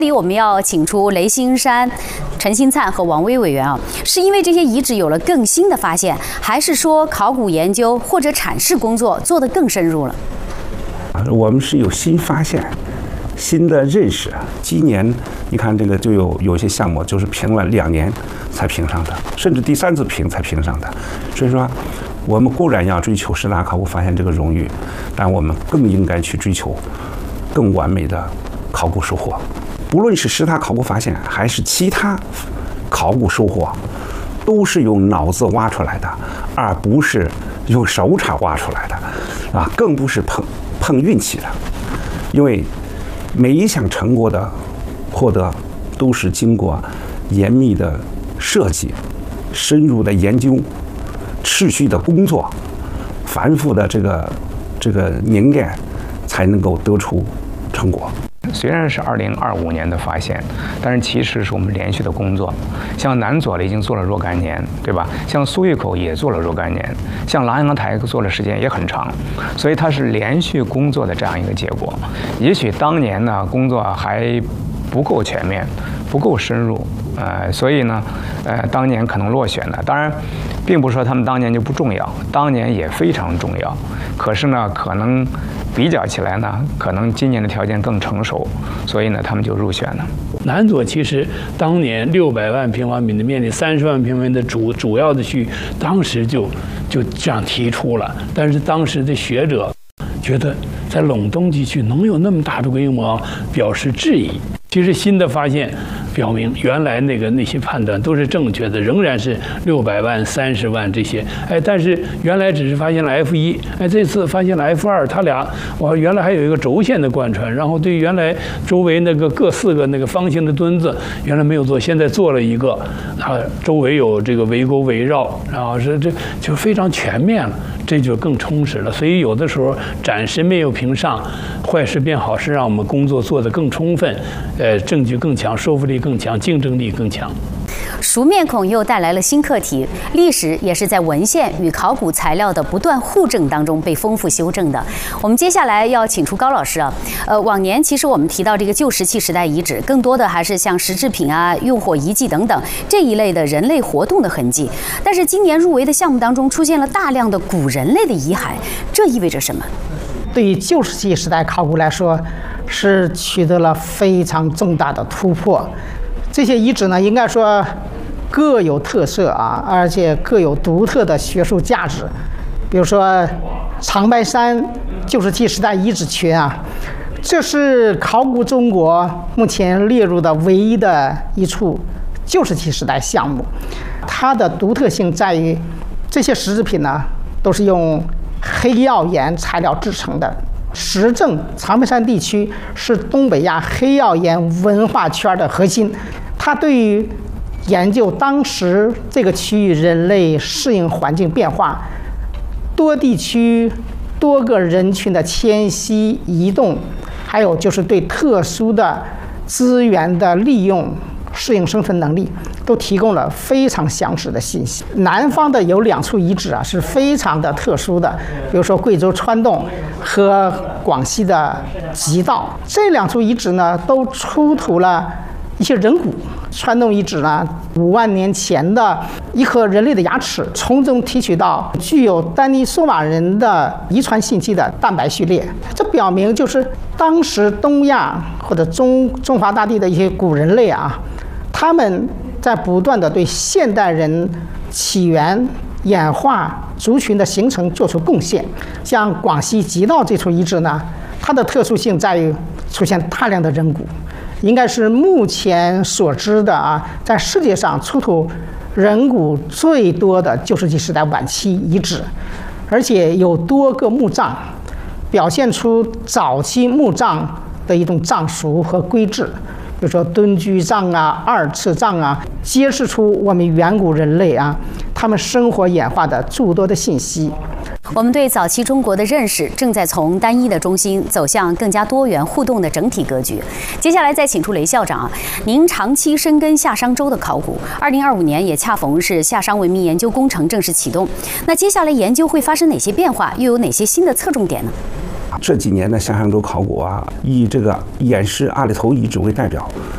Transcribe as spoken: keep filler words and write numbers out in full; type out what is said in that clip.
这里我们要请出雷兴山、陈新灿和王威委员啊，是因为这些遗址有了更新的发现，还是说考古研究或者阐释工作做得更深入了？ 我们是有新发现、新的认识。今年你看这个就有有些项目就是评了两年才评上的，甚至第三次评才评上的。所以说，我们固然要追求十大考古发现这个荣誉，但我们更应该去追求更完美的考古收获。不论是十大考古发现，还是其他考古收获，都是用脑子挖出来的，而不是用手铲挖出来的，啊，更不是碰碰运气的。因为每一项成果的获得，都是经过严密的设计、深入的研究、持续的工作、反复的这个这个凝练，才能够得出成果。 虽然是二零二五年的发现，但是其实是我们连续的工作。像南左了已经做了若干年，对吧？像苏峪口也做了若干年，像琅琊台做的时间也很长，所以它是连续工作的这样一个结果。也许当年呢工作还不够全面，不够深入，呃，所以呢，呃，当年可能落选了。当然，并不是说他们当年就不重要，当年也非常重要。可是呢，可能比较起来呢，可能今年的条件更成熟，所以呢，他们就入选了。 南左其实当年六百万平方米的面积，三十万平方米的主主要的区域，当时就就这样提出了，但是当时的学者觉得在陇东地区能有那么大的规模，表示质疑。其实新的发现表明，原来那个那些判断都是正确的，仍然是六百万、三十万这些。哎，但是原来只是发现了 F 一，哎，这次发现了 F 二，它俩哇，原来还有一个轴线的贯穿，然后对原来周围那个各四个那个方形的墩子，原来没有做，现在做了一个，啊，周围有这个围沟围绕，然后是这就非常全面了。这就更充实了，所以有的时候暂时没有评上，坏事变好事，让我们工作做得更充分，呃，证据更强，说服力更强，竞争力更强。 熟面孔又带来了新课题，历史也是在文献与考古材料的不断互证当中被丰富修正的。我们接下来要请出高老师啊，呃，往年其实我们提到这个旧石器时代遗址，更多的还是像石制品啊、用火遗迹等等这一类的人类活动的痕迹。但是今年入围的项目当中出现了大量的古人类的遗骸，这意味着什么？ 对于旧石器时代考古来说，是取得了非常重大的突破。这些遗址呢，应该说各有特色啊，而且各有独特的学术价值。比如说长白山旧石器时代遗址群啊，这是考古中国目前列入的唯一的一处旧石器时代项目。它的独特性在于，这些石制品呢都是用黑曜岩材料制成的。实证长白山地区是东北亚黑曜岩文化圈的核心，它对于研究当时这个区域人类适应环境变化、多地区多个人群的迁徙移动，还有就是对特殊的资源的利用、适应生存能力，都提供了非常详实的信息。南方的有两处遗址啊是非常的特殊的，比如说贵州川洞和广西的吉道，这两处遗址呢都出土了一些人骨。川洞遗址呢，五万年前的一颗人类的牙齿，从中提取到具有丹尼索瓦人的遗传信息的蛋白序列，这表明就是当时东亚或者中中华大地的一些古人类啊，他们在不断的对现代人起源、演化、族群的形成做出贡献。像广西吉道这处遗址呢，它的特殊性在于出现大量的人骨，应该是目前所知的啊，在世界上出土人骨最多的旧石器时代晚期遗址，而且有多个墓葬，表现出早期墓葬的一种葬俗和规制。比如说敦居葬啊、二次葬啊，揭示出我们远古人类啊，他们生活演化的诸多的信息。 我们对早期中国的认识正在从单一的中心走向更加多元互动的整体格局。接下来再请出雷校长啊，您长期深耕夏商周的考古，二零二五年也恰逢是夏商文明研究工程正式启动。那接下来研究会发生哪些变化，又有哪些新的侧重点呢？ 这几年的夏商周考古啊，以这个偃师阿里头遗址为代表，